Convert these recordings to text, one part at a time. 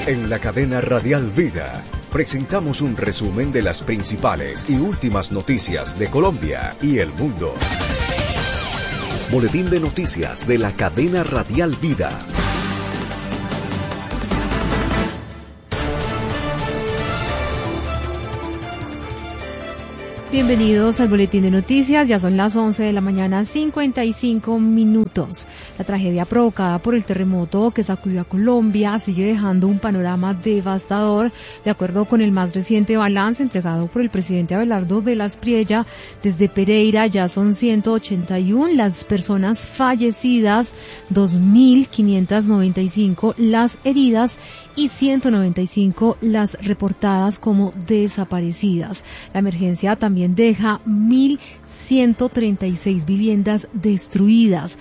En la cadena Radial Vida presentamos un resumen de las principales y últimas noticias de Colombia y el mundo. Boletín de noticias de la cadena Radial Vida. Bienvenidos al Boletín de Noticias, ya son las 11 de la mañana, 55 minutos. La tragedia provocada por el terremoto que sacudió a Colombia sigue dejando un panorama devastador. De acuerdo con el más reciente balance entregado por el presidente Abelardo Velas Priella, desde Pereira ya son 181 las personas fallecidas, 2.595 las heridas y 195 las reportadas como desaparecidas. La emergencia también deja 1.136 viviendas destruidas,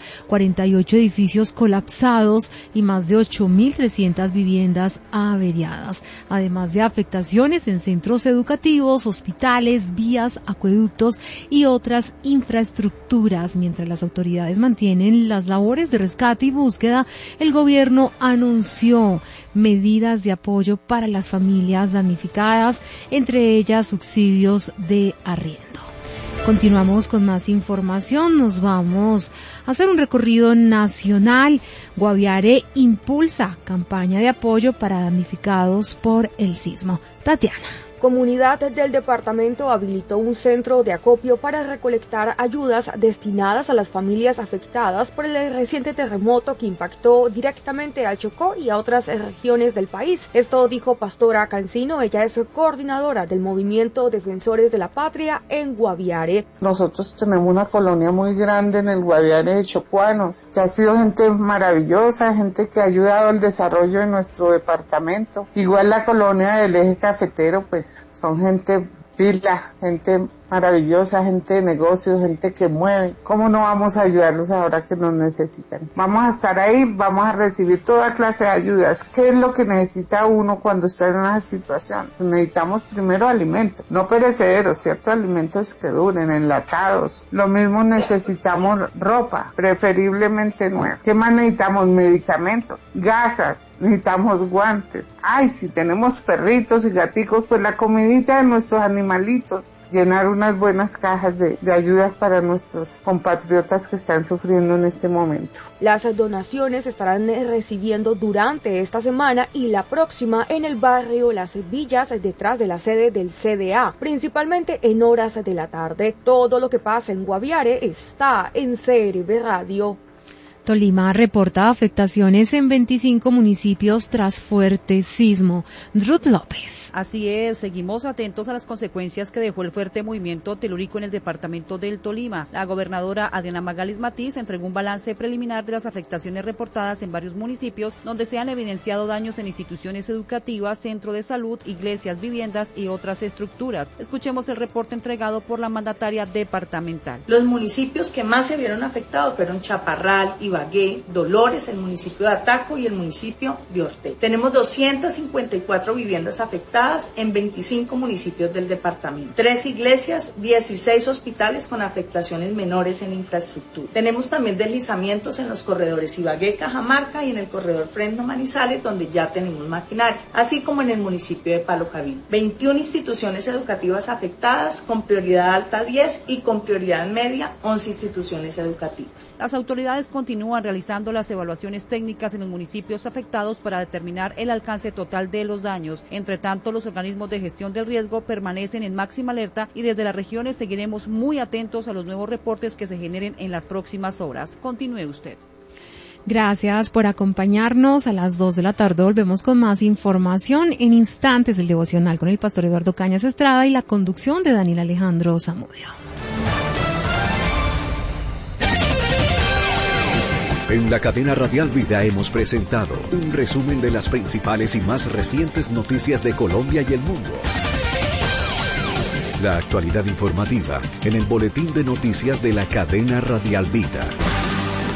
48 edificios colapsados y más de 8.300 viviendas averiadas, además de afectaciones en centros educativos, hospitales, vías, acueductos y otras infraestructuras. Mientras las autoridades mantienen las labores de rescate y búsqueda, el gobierno anunció medidas de apoyo para las familias damnificadas, entre ellas subsidios de arriendo. Continuamos con más información, nos vamos a hacer un recorrido nacional. Guaviare impulsa campaña de apoyo para damnificados por el sismo. Tatiana. Comunidad del departamento habilitó un centro de acopio para recolectar ayudas destinadas a las familias afectadas por el reciente terremoto que impactó directamente a Chocó y a otras regiones del país. Esto dijo Pastora Cancino, ella es coordinadora del movimiento Defensores de la Patria en Guaviare. Nosotros tenemos una colonia muy grande en el Guaviare de chocuanos, que ha sido gente maravillosa, gente que ha ayudado al desarrollo de nuestro departamento. Igual la colonia del eje cafetero, pues son gente pila, gente maravillosa, gente de negocios, gente que mueve. ¿Cómo no vamos a ayudarlos ahora que nos necesitan? Vamos a estar ahí, vamos a recibir toda clase de ayudas. ¿Qué es lo que necesita uno cuando está en una situación? Necesitamos primero alimentos, no perecederos, ¿cierto? Alimentos que duren, enlatados. Lo mismo necesitamos ropa, preferiblemente nueva. ¿Qué más necesitamos? Medicamentos, gasas, necesitamos guantes. Ay, si tenemos perritos y gaticos, pues la comidita de nuestros animalitos. Llenar unas buenas cajas de ayudas para nuestros compatriotas que están sufriendo en este momento. Las donaciones estarán recibiendo durante esta semana y la próxima en el barrio Las Villas, detrás de la sede del CDA, principalmente en horas de la tarde. Todo lo que pasa en Guaviare está en CRB Radio. Tolima reporta afectaciones en 25 municipios tras fuerte sismo. Ruth López. Así es, seguimos atentos a las consecuencias que dejó el fuerte movimiento telúrico en el departamento del Tolima. La gobernadora Adriana Magalis Matiz entregó un balance preliminar de las afectaciones reportadas en varios municipios donde se han evidenciado daños en instituciones educativas, centro de salud, iglesias, viviendas y otras estructuras. Escuchemos el reporte entregado por la mandataria departamental. Los municipios que más se vieron afectados fueron Chaparral, Ibagué, Dolores, el municipio de Ataco y el municipio de Ortega. Tenemos 254 viviendas afectadas en 25 municipios del departamento, 3 iglesias, 16 hospitales con afectaciones menores en infraestructura. Tenemos también deslizamientos en los corredores Ibagué, Cajamarca y en el corredor Fresno Manizales, donde ya tenemos maquinaria, así como en el municipio de Palo Cabildo. 21 instituciones educativas afectadas, con prioridad alta 10 y con prioridad media 11 instituciones educativas. Las autoridades continúan realizando las evaluaciones técnicas en los municipios afectados para determinar el alcance total de los daños. Entre tanto, los organismos de gestión del riesgo permanecen en máxima alerta y desde las regiones seguiremos muy atentos a los nuevos reportes que se generen en las próximas horas. Continúe usted. Gracias por acompañarnos. A las 2 de la tarde volvemos con más información. En instantes, el devocional con el pastor Eduardo Cañas Estrada y la conducción de Daniel Alejandro Zamudio. En la cadena Radial Vida hemos presentado un resumen de las principales y más recientes noticias de Colombia y el mundo. La actualidad informativa en el Boletín de Noticias de la cadena Radial Vida.